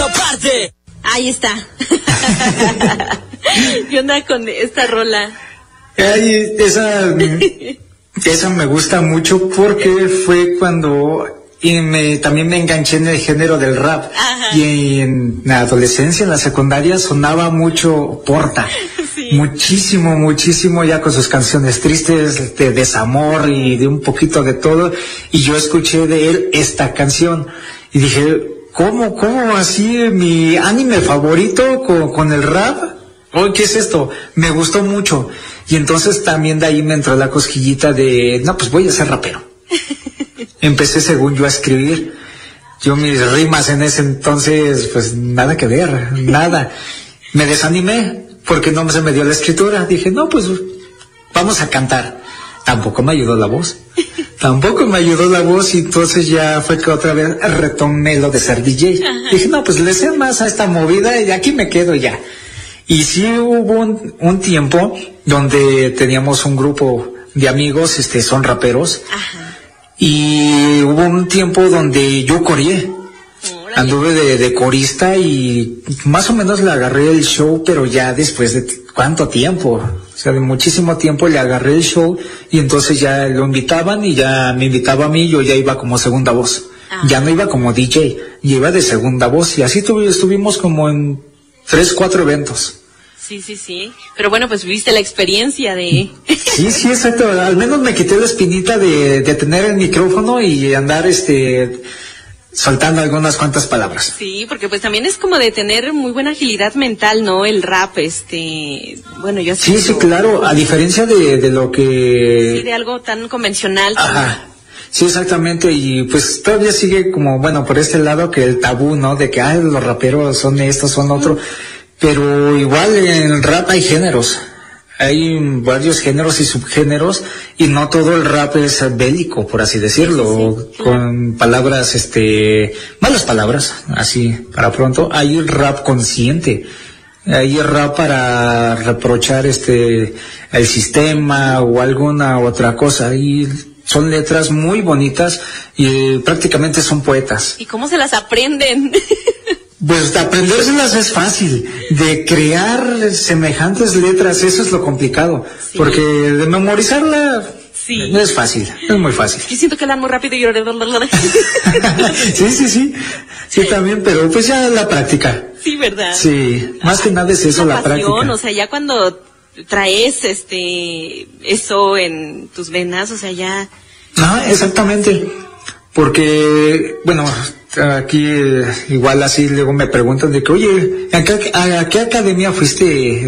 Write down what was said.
no parte. Ahí está. ¿Qué onda con esta rola? Ay, esa me gusta mucho porque fue cuando también me enganché en el género del rap. Ajá. Y en la adolescencia, en la secundaria, sonaba mucho Porta. Sí. Muchísimo, ya con sus canciones tristes, de desamor y de un poquito de todo. Y yo escuché de él esta canción y dije, ¿cómo así mi anime favorito con el rap? Oye, ¿qué es esto? Me gustó mucho. Y entonces también de ahí me entró la cosquillita de, no, pues voy a ser rapero. Empecé, según yo, a escribir. Yo mis rimas en ese entonces, pues nada que ver, nada. Me desanimé porque no se me dio la escritura. Dije, no, pues vamos a cantar. Tampoco me ayudó la voz. Y entonces ya fue que otra vez retomé lo de ser DJ. Ajá. Dije, no, pues le sé más a esta movida y aquí me quedo ya. Y sí hubo un tiempo donde teníamos un grupo de amigos, son raperos. Ajá. Y hubo un tiempo donde yo coreé. Anduve de corista y más o menos le agarré el show, pero ya después de ¿cuánto tiempo? O sea, de muchísimo tiempo le agarré el show y entonces ya lo invitaban y ya me invitaba a mí, yo ya iba como segunda voz. Ah. Ya no iba como DJ, ya iba de segunda voz y así estuvimos como en 3-4 eventos. Sí. Pero bueno, pues viviste la experiencia de... Sí, exacto. Al menos me quité la espinita de tener el micrófono y andar, soltando algunas cuantas palabras. Sí, porque pues también es como de tener muy buena agilidad mental, ¿no? El rap, bueno, yo sí, claro, a diferencia de lo que... Sí, de algo tan convencional. Ajá. Sí, exactamente, y pues todavía sigue como, bueno, por este lado que el tabú, ¿no? De que, los raperos son estos, son otro... Pero igual en el rap hay géneros, hay varios géneros y subgéneros y no todo el rap es bélico, por así decirlo, sí, con palabras, malas palabras, así para pronto. Hay rap consciente, hay rap para reprochar el sistema o alguna otra cosa y son letras muy bonitas y prácticamente son poetas. ¿Y cómo se las aprenden? Pues de aprendérselas es fácil, de crear semejantes letras, eso es lo complicado, sí. Porque de memorizarla no es fácil, es muy fácil. Yo siento que hablan muy rápido y sí también, pero pues ya la práctica. Sí, ¿verdad? Sí, más que nada es eso, la práctica. O sea, ya cuando traes eso en tus venas, o sea, ya... Ah, exactamente, porque, bueno... Aquí igual así luego me preguntan de que, oye, ¿a qué academia fuiste